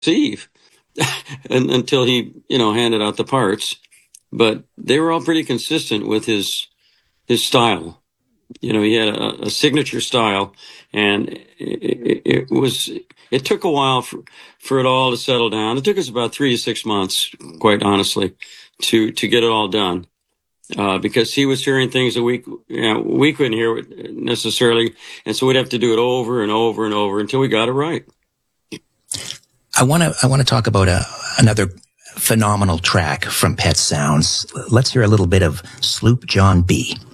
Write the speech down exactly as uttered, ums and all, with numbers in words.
Eve and, until he, you know, handed out the parts. But they were all pretty consistent with his his style. You know, he had a, a signature style, and it, it, it was. It took a while for for it all to settle down. It took us about three to six months, quite honestly, to to get it all done. Uh, because he was hearing things that we, you know, we couldn't hear necessarily, and so we'd have to do it over and over and over until we got it right. I want to I want to talk about a, another phenomenal track from Pet Sounds. Let's hear a little bit of Sloop John B.